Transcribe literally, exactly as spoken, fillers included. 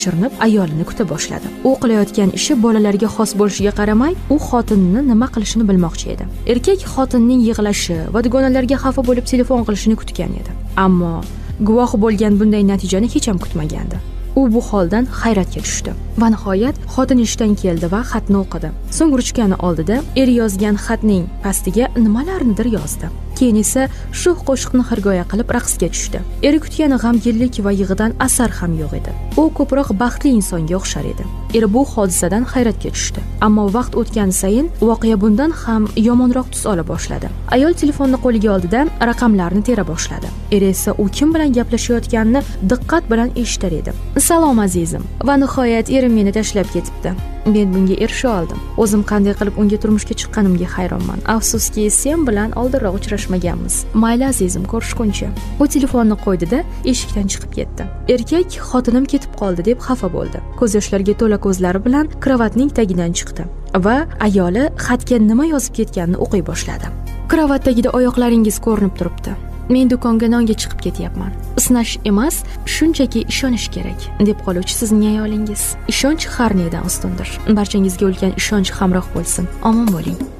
Chirinib ayolini kuta boshladi. U qilayotgan ishi bolalarga xos bo'lishiga qaramay, u xotinini nima qilishini bilmoqchi edi. Erkak xotinning yig'lashi va dugonalarga xafa bo'lib telefon qilishini kutgan edi. Ammo guvohi bo'lgan bunday natijani hech ham kutmagandi. U bu holdan hayratga tushdi va nihoyat xotin ishdan keldi va xatni o'qidi. So'ng ruchkani oldida er yozgan xatning pastiga nimalarnidir yozdi. Keyin esa shu qo'shiqni xirgoya qilib raqsga tushdi. Eri kutgan g'amginlik va yig'idan asar ham yo'q edi. U ko'proq baxtli insonga o'xshar edi. Eri bu hodisadan hayratga tushdi. Ammo vaqt o'tgan sayin voqea bundan ham yomonroq tus ola boshladi. Ayol telefonni qo'liga oldida raqamlarni tera boshladi. Eri esa u kim bilan gaplashayotganini diqqat bilan eshitar edi. Salom azizim. Va nihoyat erim meni tashlab ketibdi. Men bunga erisha oldim. O'zim qanday qilib unga turmushga chiqqanimga hayronman. Afsuski, sen bilan oldinroq uchrashmaganmiz. Mayli azizim, ko'rishguncha. U telefonni qo'ydi-da, eshikdan chiqib ketdi. Erkak xotinim ketib qoldi deb xafa bo'ldi. Ko'z yoshlarga to'la ko'zlari bilan kravatning tagidan chiqdi va ayoli xatga nima yozib ketganini o'qiy boshladi. Kravat tagida oyoqlaringiz ko'rinib turibdi. Men do'konga nonga chiqib ketyapman. Isnash emas, shunchaki ishonish kerak, deb qoluvchi sizning ayolingiz. Ishonch har nedan ustundir. Barchangizga ulkan ishonch hamroh bo'lsin. Omon bo'ling.